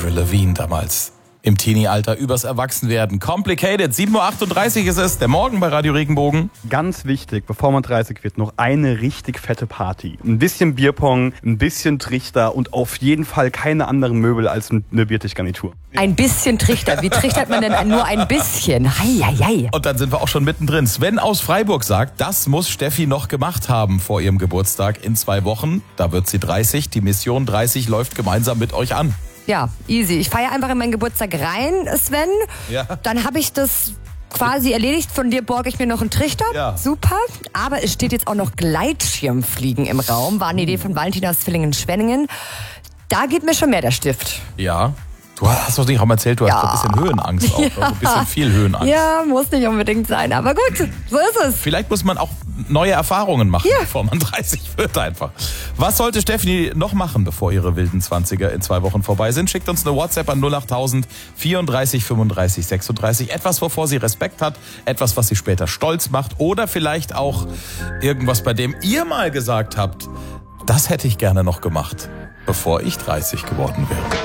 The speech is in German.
Avril Lavigne damals. Im Teenie-Alter übers Erwachsenwerden. Complicated. 7.38 Uhr ist es, der Morgen bei Radio Regenbogen. Ganz wichtig, bevor man 30 wird, noch eine richtig fette Party. Ein bisschen Bierpong, ein bisschen Trichter und auf jeden Fall keine anderen Möbel als eine Biertischgarnitur. Ein bisschen Trichter. Wie trichtert man denn nur ein bisschen? Hei. Und dann sind wir auch schon mittendrin. Sven aus Freiburg sagt, das muss Steffi noch gemacht haben vor ihrem Geburtstag in 2 Wochen. Da wird sie 30. Die Mission 30 läuft gemeinsam mit euch an. Ja, easy. Ich feiere einfach in meinen Geburtstag rein, Sven. Ja. Dann habe ich das quasi erledigt. Von dir borge ich mir noch einen Trichter. Ja. Super. Aber es steht jetzt auch noch Gleitschirmfliegen im Raum. War eine Idee von Valentin aus Villingen-Schwenningen. Da geht mir schon mehr der Stift. Ja. Du hast doch nicht auch mal erzählt, du hast ein bisschen Höhenangst auch. Ja. Also ein bisschen viel Höhenangst. Ja, muss nicht unbedingt sein. Aber gut, so ist es. Vielleicht muss man auch neue Erfahrungen machen, bevor man 30 wird einfach. Was sollte Steffi noch machen, bevor ihre wilden 20er in 2 Wochen vorbei sind? Schickt uns eine WhatsApp an 08000 34 35 36. Etwas, wovor sie Respekt hat, etwas, was sie später stolz macht oder vielleicht auch irgendwas, bei dem ihr mal gesagt habt, das hätte ich gerne noch gemacht, bevor ich 30 geworden wäre.